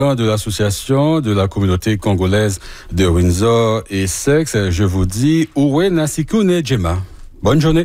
de l'association de la communauté congolaise de Windsor et Essex. Je vous dis Uwe Nasikune Djema. Bonne journée.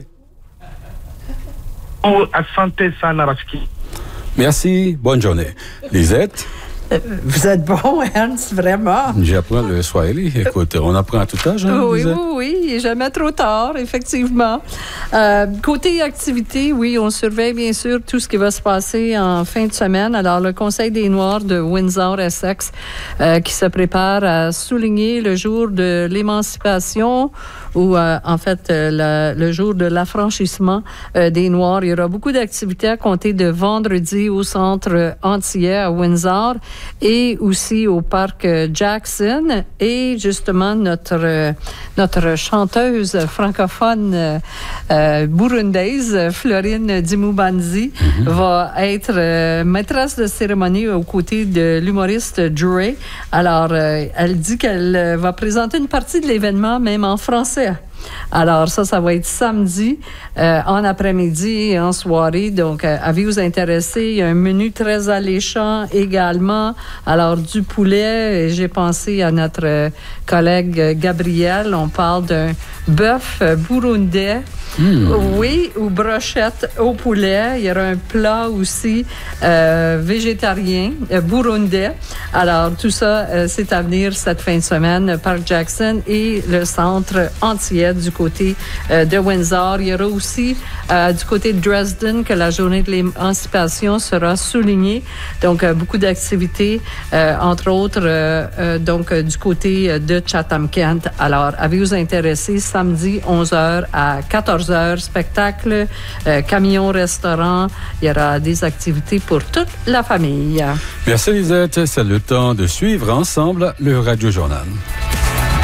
Asante sana rafiki. Merci, bonne journée. Lisette? Vous êtes bon, Ernst, vraiment. J'apprends le Swahili. Écoute, on apprend à tout âge. Hein, oui, jamais trop tard, effectivement. Côté activité, oui, on surveille bien sûr tout ce qui va se passer en fin de semaine. Alors, le Conseil des Noirs de Windsor-Essex qui se prépare à souligner le jour de l'émancipation ou en fait le jour de l'affranchissement des Noirs. Il y aura beaucoup d'activités à compter de vendredi au centre antillais à Windsor et aussi au parc Jackson. Et justement, notre chanteuse francophone burundaise, Florine Dimoubanzi, va être maîtresse de cérémonie aux côtés de l'humoriste Dre. Alors, elle dit qu'elle va présenter une partie de l'événement, même en français. Alors, ça va être samedi, en après-midi et en soirée. Donc, avez-vous intéressé? Il y a un menu très alléchant également. Alors, du poulet, j'ai pensé à notre collègue Gabriel. On parle d'un bœuf burundais. Oui, ou brochette au poulet. Il y aura un plat aussi végétarien, burundais. Alors, tout ça, c'est à venir cette fin de semaine, Parc Jackson et le centre antillais du côté de Windsor. Il y aura aussi du côté de Dresden que la journée de l'émancipation sera soulignée. Donc, beaucoup d'activités, entre autres, donc du côté de Chatham-Kent. Alors, avez-vous intéressé samedi 11h à 14h, spectacle, camion-restaurant. Il y aura des activités pour toute la famille. Merci Lisette. C'est le temps de suivre ensemble le Radio Journal.